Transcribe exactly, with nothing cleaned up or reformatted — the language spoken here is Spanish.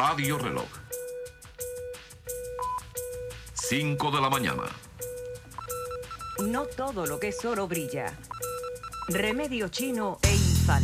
Radio Reloj. cinco de la mañana. No todo lo que es oro brilla. Remedio chino e